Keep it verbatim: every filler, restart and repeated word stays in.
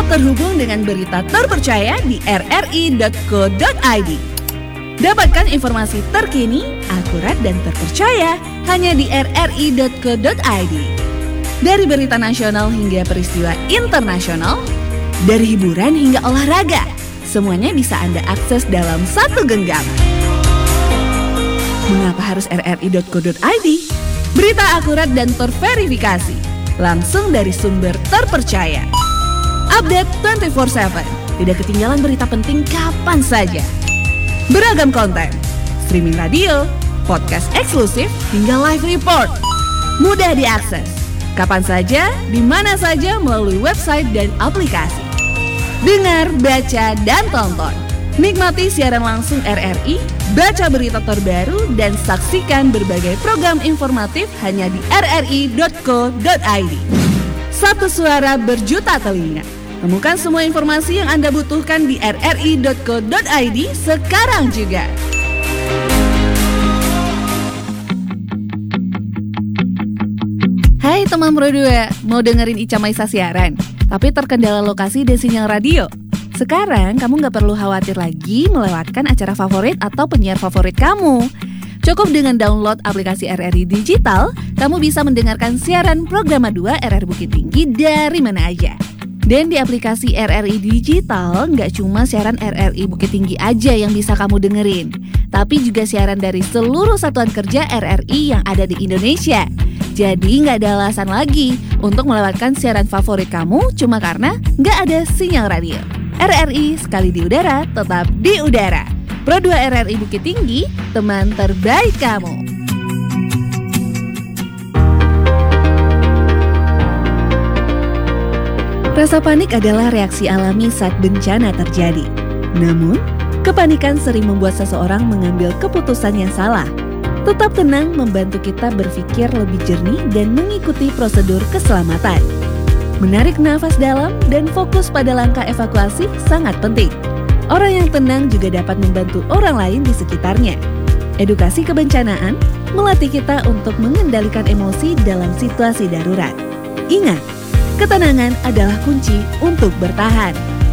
terhubung dengan berita terpercaya di r r i dot co dot i d. Dapatkan informasi terkini, akurat dan terpercaya hanya di r r i dot co dot i d. Dari berita nasional hingga peristiwa internasional, dari hiburan hingga olahraga, semuanya bisa Anda akses dalam satu genggaman. Mengapa harus r r i dot co dot i d? Berita akurat dan terverifikasi, langsung dari sumber terpercaya. Update dua puluh empat tujuh, tidak ketinggalan berita penting kapan saja. Beragam konten, streaming radio, podcast eksklusif, hingga live report. Mudah diakses, kapan saja, di mana saja melalui website dan aplikasi. Dengar, baca, dan tonton. Nikmati siaran langsung R R I, baca berita terbaru, dan saksikan berbagai program informatif hanya di r r i dot co dot i d. Satu suara berjuta telinga. Temukan semua informasi yang Anda butuhkan di r r i dot co dot i d sekarang juga. Hai teman Pro dua, mau dengerin Ica Maisa siaran, tapi terkendala lokasi dan sinyal radio? Sekarang kamu gak perlu khawatir lagi melewatkan acara favorit atau penyiar favorit kamu. Cukup dengan download aplikasi R R I Digital, kamu bisa mendengarkan siaran Programa dua R R Bukit Tinggi dari mana aja. Dan di aplikasi R R I Digital, nggak cuma siaran R R I Bukit Tinggi aja yang bisa kamu dengerin, tapi juga siaran dari seluruh satuan kerja R R I yang ada di Indonesia. Jadi nggak ada alasan lagi untuk melewatkan siaran favorit kamu cuma karena nggak ada sinyal radio. R R I sekali di udara, tetap di udara. Pro dua R R I Bukit Tinggi, teman terbaik kamu. Rasa panik adalah reaksi alami saat bencana terjadi. Namun, kepanikan sering membuat seseorang mengambil keputusan yang salah. Tetap tenang membantu kita berpikir lebih jernih dan mengikuti prosedur keselamatan. Menarik nafas dalam dan fokus pada langkah evakuasi sangat penting. Orang yang tenang juga dapat membantu orang lain di sekitarnya. Edukasi kebencanaan melatih kita untuk mengendalikan emosi dalam situasi darurat. Ingat, ketenangan adalah kunci untuk bertahan.